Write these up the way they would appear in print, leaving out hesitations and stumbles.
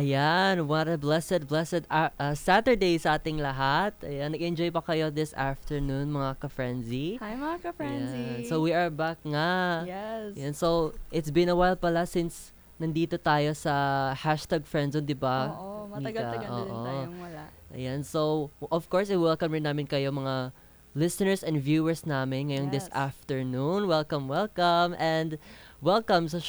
Ayan, what a blessed Saturday sa ating lahat. Ayan, nag-enjoy ba kayo this afternoon, mga ka-frenzy? Hi mga Ayan, ka-frenzy! so we are back nga. Yes. Ayan, so it's been a while pala since nandito tayo sa hashtag friendzone, di ba? Oo, Mika? matagal-tagal na din Oo. tayong wala. Ayan, so of course, i-welcome rin namin kayo mga listeners and viewers namin ngayong this Yes. afternoon. Welcome, welcome, and welcome sa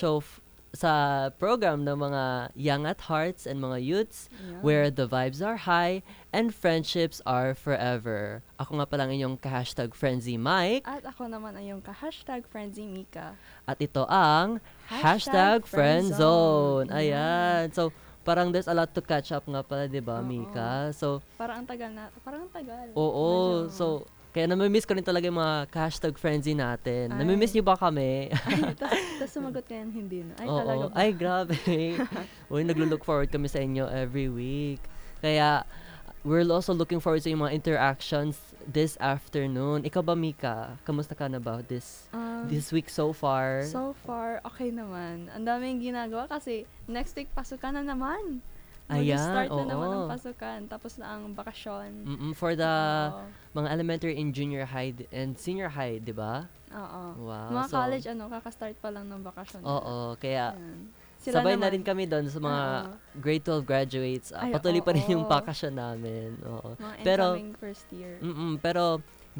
sa program ng mga young at hearts and mga youths Ayan. where the vibes are high and friendships are forever. Ako nga palang inyong ka-hashtag Frenzy Mike At ako naman ay yung ka-hashtag Frenzy Mika. at ito ang hashtag Friendzone. Ayan. So, parang there's a lot to catch up nga pala, di ba, Oo. Mika? So, Parang ang tagal na. Parang ang tagal. oo. Medyo- So, kaya namimiss ko rin talaga yung mga ka-hashtag Frenzy natin. Ay. Namimiss niyo ba kami? Ay, tas sumagot ka yan, hindi na. Ay, Oo. talaga ba? Ay, grabe. Uy, naglo-look forward kami sa inyo every week. Kaya, we're also looking forward sa yung mga interactions this afternoon. Ikaw ba, Mika? Kamusta ka na ba this week so far? So far, okay naman. Ang daming ginagawa kasi next week pasukan na naman. Ayan, Mag-start na naman oo. ang pasukan. Tapos na ang bakasyon. For the Oo. mga elementary and junior high and senior high, di ba? Oo. Wow. Mga so, college, kaka-start pa lang ng bakasyon. Oo, kaya Ayan. sabay na naman. rin kami doon sa mga Oo. grade 12 graduates. Ay, Patuloy pa rin yung oo. bakasyon namin. Oo. Mga Pero, incoming first year. pero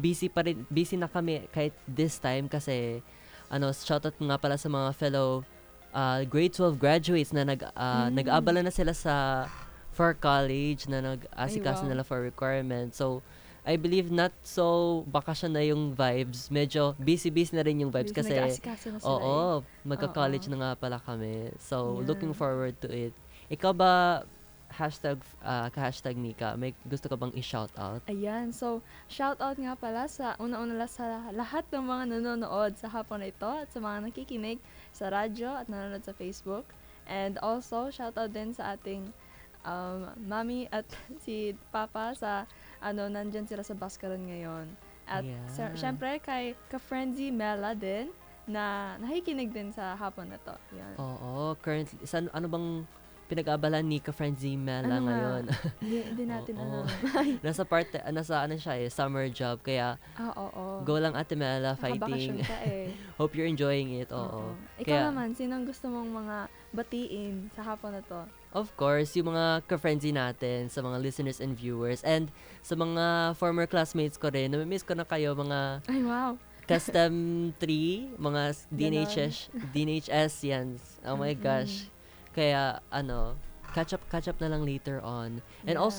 busy na kami kahit this time kasi shoutout nga pala sa mga fellow grade 12 graduates na nag-abala na sila for college na nag-asikaso Ay, wow. nila for requirements. So, I believe not so bakasyon na yung vibes. Medyo busy na rin yung vibes kasi Nag-aasikaso na sila oo, magka-college Oo. na nga pala kami. So, Yeah. looking forward to it. Ikaw ba, ka-hashtag Mika, may gusto ka bang i-shout out? Ayan, so shoutout nga pala sa una-una sa lahat ng mga nanonood sa hapon na ito at sa mga nakikinig sa radyo at nanonood sa Facebook. And also, shoutout din sa ating mami at si papa sa nandyan sila sa Baskaran ngayon. At Yeah. syempre kay ka-Frenzy Mela din na nakikinig din sa hapon na to. Yan. Oo, currently, ano bang pinag-aabalan ni ka-Frenzy Mela Ano nga? ngayon? Hindi natin Oo. alam. nasa siya summer job. Kaya, Oo. go lang Ate Mela, Nakabakasyon fighting. ka eh. Hope you're enjoying it. Oo. Ikaw Kaya, naman, sinong gusto mong mga batiin sa hapon na to? of course, yung mga ka-frenzy natin, sa mga listeners and viewers, and sa mga former classmates ko rin, namimiss ko na kayo, mga Ay, wow. custom 3, mga Ganon. DNHS yan. Oh my Mm-mm. gosh. Kaya, catch up na lang later on. And Yeah. also,